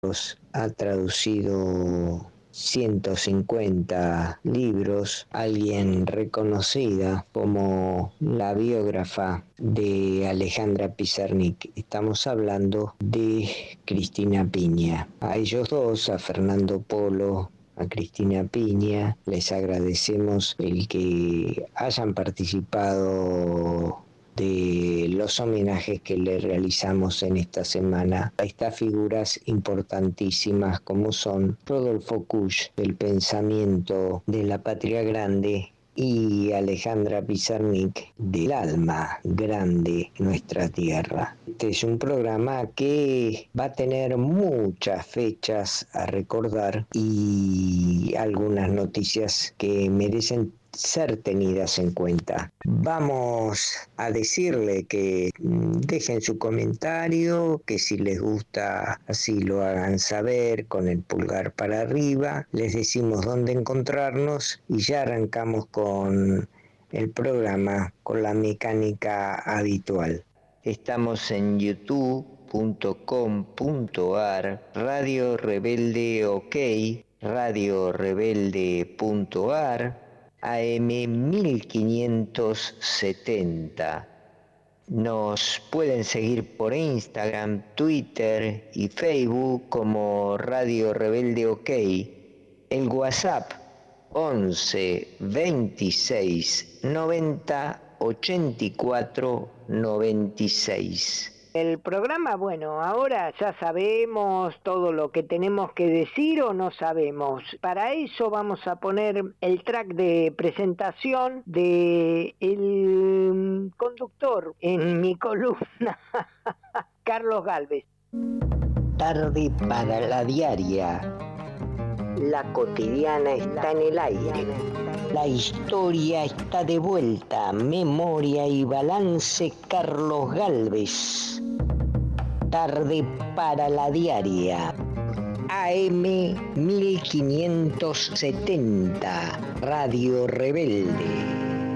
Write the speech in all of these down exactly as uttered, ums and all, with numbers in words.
Ha traducido ciento cincuenta libros, alguien reconocida como la biógrafa de Alejandra Pizarnik. Estamos hablando de Cristina Piña. A ellos dos, a Fernando Polo, a Cristina Piña, les agradecemos el que hayan participado de los homenajes que le realizamos en esta semana a estas figuras importantísimas como son Rodolfo Kusch, del pensamiento de la patria grande, y Alejandra Pizarnik, del alma grande, nuestra tierra. Este es un programa que va a tener muchas fechas a recordar y algunas noticias que merecen ser tenidas en cuenta. Vamos a decirle que dejen su comentario, que si les gusta así lo hagan saber con el pulgar para arriba. Les decimos dónde encontrarnos y ya arrancamos con el programa, con la mecánica habitual. Estamos en youtube punto com punto ar, Radio Rebelde OK, radio rebelde punto ar, A M mil quinientos setenta. Nos pueden seguir por Instagram, Twitter y Facebook como Radio Rebelde OK. El WhatsApp once veintiséis noventa ochenta y cuatro noventa y seis. El programa, bueno, ahora ya sabemos todo lo que tenemos que decir o no sabemos. Para eso vamos a poner el track de presentación de el conductor en mi columna, Carlos Gálvez. Tarde para la diaria. La cotidiana está en el aire. La historia está de vuelta. Memoria y balance, Carlos Gálvez. Tarde para la diaria. A M mil quinientos setenta. Radio Rebelde.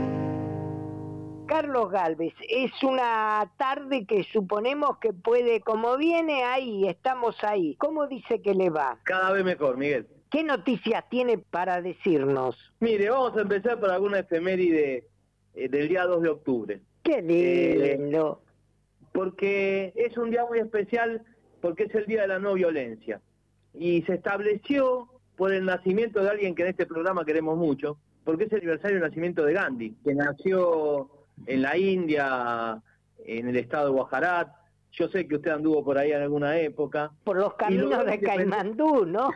Carlos Gálvez, es una tarde que suponemos que puede, como viene ahí, estamos ahí. ¿Cómo dice que le va? Cada vez mejor, Miguel. ¿Qué noticias tiene para decirnos? Mire, vamos a empezar por alguna efeméride eh, del día dos de octubre. ¡Qué lindo! Eh, porque es un día muy especial, porque es el día de la no violencia. Y se estableció por el nacimiento de alguien que en este programa queremos mucho, porque es el aniversario del nacimiento de Gandhi, que nació en la India, en el estado de Gujarat. Yo sé que usted anduvo por ahí en alguna época. Por los caminos de Caimandú, ¿no?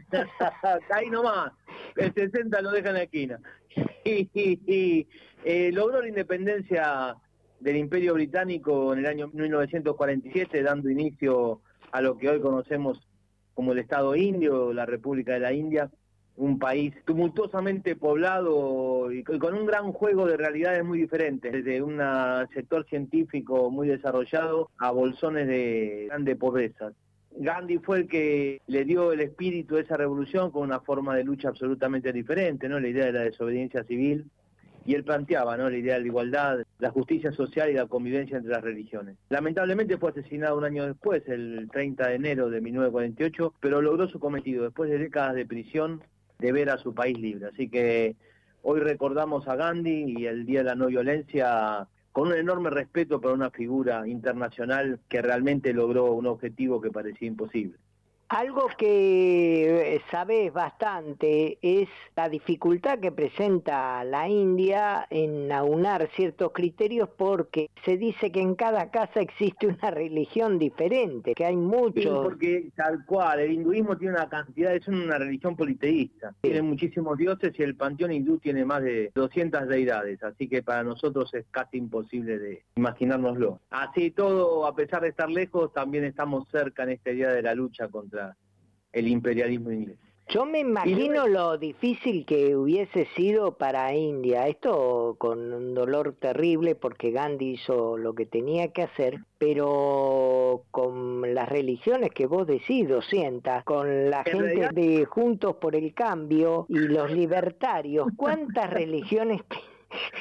Ahí nomás, el sesenta lo deja en la esquina. Y, y, y eh, logró la independencia del Imperio Británico en el año mil novecientos cuarenta y siete, dando inicio a lo que hoy conocemos como el Estado Indio, la República de la India, un país tumultuosamente poblado y con un gran juego de realidades muy diferentes, desde un sector científico muy desarrollado a bolsones de grande pobreza. Gandhi fue el que le dio el espíritu de esa revolución con una forma de lucha absolutamente diferente, ¿no? La idea de la desobediencia civil, y él planteaba, ¿no?, la idea de la igualdad, la justicia social y la convivencia entre las religiones. Lamentablemente fue asesinado un año después, el treinta de enero de mil novecientos cuarenta y ocho, pero logró su cometido después de décadas de prisión, de ver a su país libre. Así que hoy recordamos a Gandhi y el Día de la No Violencia con un enorme respeto por una figura internacional que realmente logró un objetivo que parecía imposible. Algo que sabes bastante es la dificultad que presenta la India en aunar ciertos criterios, porque se dice que en cada casa existe una religión diferente, que hay muchos... Sí, porque tal cual, el hinduismo tiene una cantidad, es una religión politeísta, sí. Tiene muchísimos dioses y el panteón hindú tiene más de doscientas deidades, así que para nosotros es casi imposible de imaginárnoslo. Así todo, a pesar de estar lejos, también estamos cerca en este día de la lucha contra el imperialismo inglés. Yo me imagino lo difícil que hubiese sido para India, esto con un dolor terrible porque Gandhi hizo lo que tenía que hacer, pero con las religiones que vos decís, doscientas, con la en gente realidad... de Juntos por el Cambio y los libertarios, ¿cuántas religiones?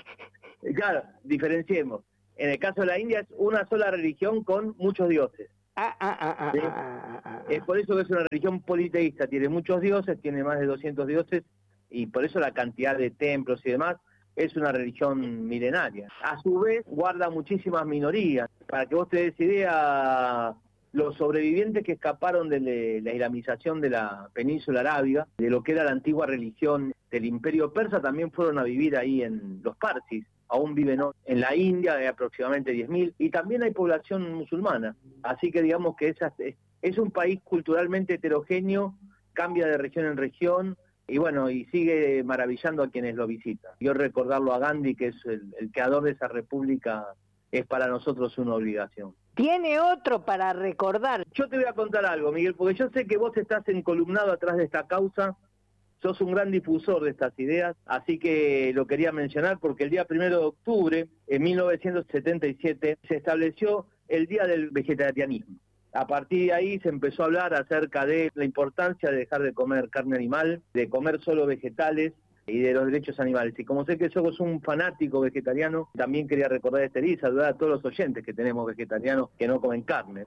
Claro, diferenciemos. En el caso de la India es una sola religión con muchos dioses. Ah, ah, ah, ah, ¿Sí? ah, ah, ah, Es por eso que es una religión politeísta, tiene muchos dioses, tiene más de doscientos dioses, y por eso la cantidad de templos y demás. Es una religión milenaria. A su vez, guarda muchísimas minorías. Para que vos te des idea, los sobrevivientes que escaparon de la islamización de la península arábiga, de lo que era la antigua religión del imperio persa, también fueron a vivir ahí en los parsis. Aún viven en la India, hay aproximadamente diez mil, y también hay población musulmana. Así que digamos que esa, es un país culturalmente heterogéneo, cambia de región en región, y bueno, y sigue maravillando a quienes lo visitan. Yo recordarlo a Gandhi, que es el, el creador de esa república, es para nosotros una obligación. ¿Tiene otro para recordar? Yo te voy a contar algo, Miguel, porque yo sé que vos estás encolumnado atrás de esta causa, sos un gran difusor de estas ideas, así que lo quería mencionar porque el día primero de octubre, en mil novecientos setenta y siete, se estableció el Día del Vegetarianismo. A partir de ahí se empezó a hablar acerca de la importancia de dejar de comer carne animal, de comer solo vegetales y de los derechos animales. Y como sé que sos un fanático vegetariano, también quería recordar este día y saludar a todos los oyentes que tenemos vegetarianos que no comen carne.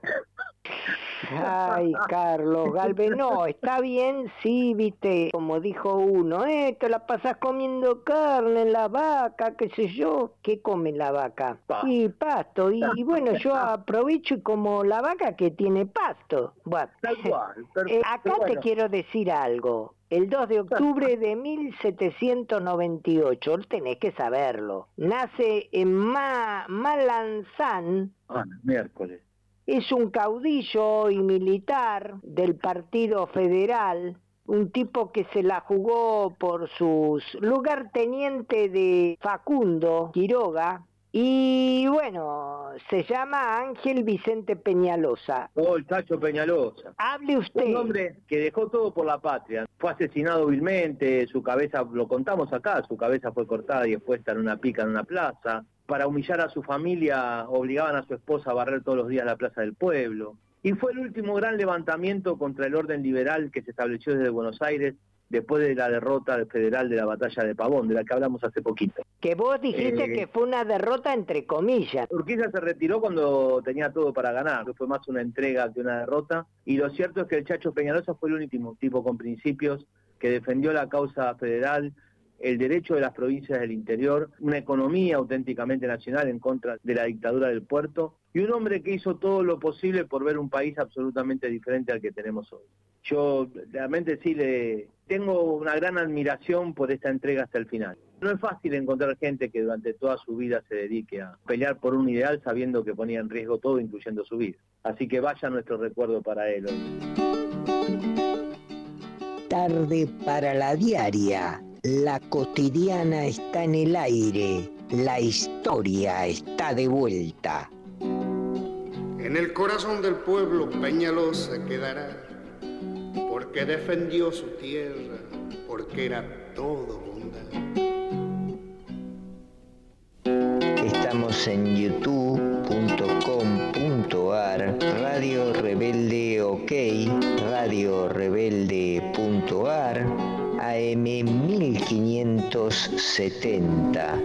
Ay, Carlos Galvez, no, está bien, sí, viste, como dijo uno, eh, te la pasas comiendo carne, la vaca, qué sé yo, ¿qué come la vaca? Pasto. Y pasto, y, y bueno, yo aprovecho y como la vaca que tiene pasto. Bueno, Tal cual, eh, perfecto, acá bueno. te quiero decir algo. El dos de octubre de mil setecientos noventa y ocho, tenés que saberlo, nace en Ma Malanzán. Ah, miércoles. Es un caudillo y militar del Partido Federal, un tipo que se la jugó por sus lugarteniente de Facundo Quiroga, y bueno, se llama Ángel Vicente Peñalosa. Oh, el Chacho Peñalosa. Hable usted. Un hombre que dejó todo por la patria. Fue asesinado vilmente, su cabeza, lo contamos acá, su cabeza fue cortada y expuesta en una pica en una plaza. Para humillar a su familia, obligaban a su esposa a barrer todos los días la plaza del pueblo. Y fue el último gran levantamiento contra el orden liberal que se estableció desde Buenos Aires después de la derrota federal de la batalla de Pavón, de la que hablamos hace poquito. Que vos dijiste Eh, que fue una derrota entre comillas. Urquiza se retiró cuando tenía todo para ganar, fue más una entrega que una derrota, y lo cierto es que el Chacho Peñalosa fue el último tipo con principios que defendió la causa federal, el derecho de las provincias del interior, una economía auténticamente nacional en contra de la dictadura del puerto, y un hombre que hizo todo lo posible por ver un país absolutamente diferente al que tenemos hoy. Yo realmente sí le tengo una gran admiración por esta entrega hasta el final. No es fácil encontrar gente que durante toda su vida se dedique a pelear por un ideal sabiendo que ponía en riesgo todo, incluyendo su vida. Así que vaya nuestro recuerdo para él hoy. Tarde para la diaria. La cotidiana está en el aire. La historia está de vuelta. En el corazón del pueblo Peñalosa quedará, porque defendió su tierra, porque era todo bondad. Estamos en youtube punto com punto ar, Radio Rebelde OK, radio rebelde punto ar, A M mil quinientos setenta.